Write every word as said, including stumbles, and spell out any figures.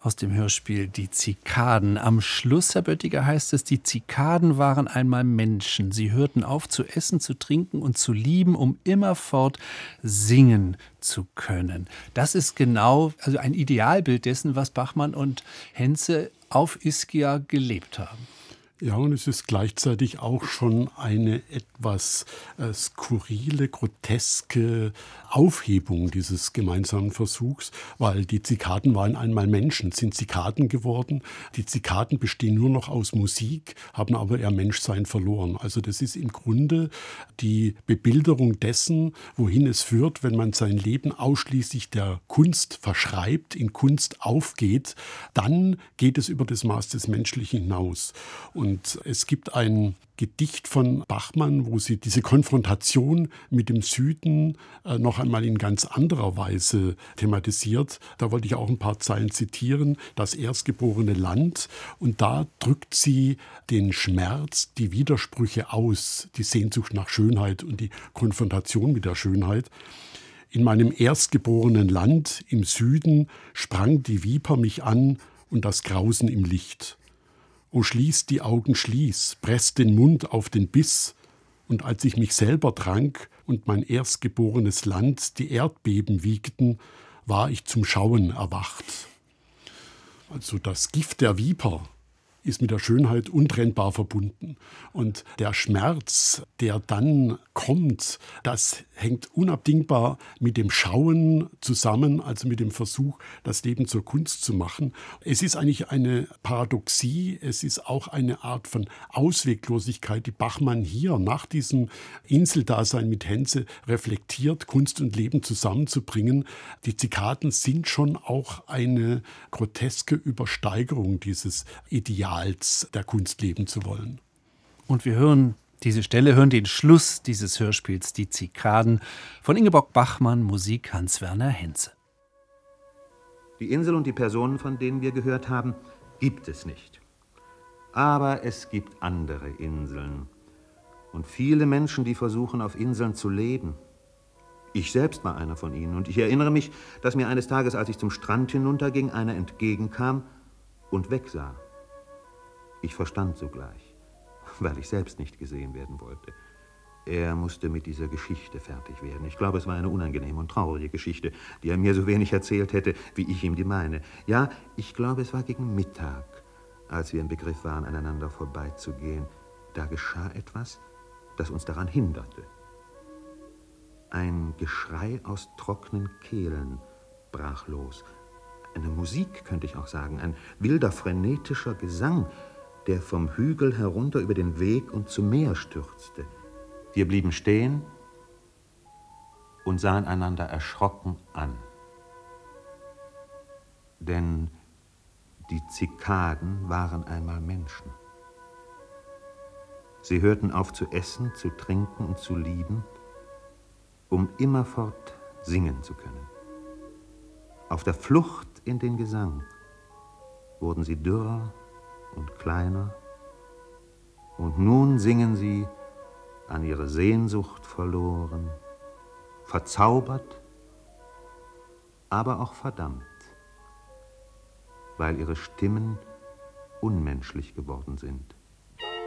aus dem Hörspiel Die Zikaden. Am Schluss, Herr Böttiger, heißt es, die Zikaden waren einmal Menschen. Sie hörten auf zu essen, zu trinken und zu lieben, um immerfort singen zu können. Das ist genau also ein Idealbild dessen, was Bachmann und Henze auf Ischia gelebt haben. Ja, und es ist gleichzeitig auch schon eine etwas äh, skurrile, groteske Aufhebung dieses gemeinsamen Versuchs, weil die Zikaden waren einmal Menschen, sind Zikaden geworden. Die Zikaden bestehen nur noch aus Musik, haben aber ihr Menschsein verloren. Also das ist im Grunde die Bebilderung dessen, wohin es führt, wenn man sein Leben ausschließlich der Kunst verschreibt, in Kunst aufgeht, dann geht es über das Maß des Menschlichen hinaus. Und es gibt ein Gedicht von Bachmann, wo sie diese Konfrontation mit dem Süden äh, noch einmal in ganz anderer Weise thematisiert. Da wollte ich auch ein paar Zeilen zitieren. Das erstgeborene Land. Und da drückt sie den Schmerz, die Widersprüche aus, die Sehnsucht nach Schönheit und die Konfrontation mit der Schönheit. In meinem erstgeborenen Land im Süden sprang die Viper mich an und das Grausen im Licht. O schließ die Augen, schließ, presst den Mund auf den Biss. Und als ich mich selber trank und mein erstgeborenes Land die Erdbeben wiegten, war ich zum Schauen erwacht. Also das Gift der Viper ist mit der Schönheit untrennbar verbunden. Und der Schmerz, der dann kommt, das hängt unabdingbar mit dem Schauen zusammen, also mit dem Versuch, das Leben zur Kunst zu machen. Es ist eigentlich eine Paradoxie, es ist auch eine Art von Ausweglosigkeit, die Bachmann hier nach diesem Inseldasein mit Henze reflektiert, Kunst und Leben zusammenzubringen. Die Zikaden sind schon auch eine groteske Übersteigerung dieses Ideals, der Kunst leben zu wollen. Und wir hören diese Stelle, hören den Schluss dieses Hörspiels Die Zikaden von Ingeborg Bachmann, Musik Hans-Werner Henze. Die Insel und die Personen, von denen wir gehört haben, gibt es nicht. Aber es gibt andere Inseln und viele Menschen, die versuchen, auf Inseln zu leben. Ich selbst war einer von ihnen und ich erinnere mich, dass mir eines Tages, als ich zum Strand hinunterging, einer entgegenkam und wegsah. Ich verstand sogleich, weil ich selbst nicht gesehen werden wollte. Er musste mit dieser Geschichte fertig werden. Ich glaube, es war eine unangenehme und traurige Geschichte, die er mir so wenig erzählt hätte, wie ich ihm die meine. Ja, ich glaube, es war gegen Mittag, als wir im Begriff waren, aneinander vorbeizugehen. Da geschah etwas, das uns daran hinderte. Ein Geschrei aus trockenen Kehlen brach los. Eine Musik, könnte ich auch sagen, ein wilder, frenetischer Gesang, der vom Hügel herunter über den Weg und zum Meer stürzte. Wir blieben stehen und sahen einander erschrocken an. Denn die Zikaden waren einmal Menschen. Sie hörten auf zu essen, zu trinken und zu lieben, um immerfort singen zu können. Auf der Flucht in den Gesang wurden sie dürrer und kleiner, und nun singen sie, an ihre Sehnsucht verloren, verzaubert, aber auch verdammt, weil ihre Stimmen unmenschlich geworden sind.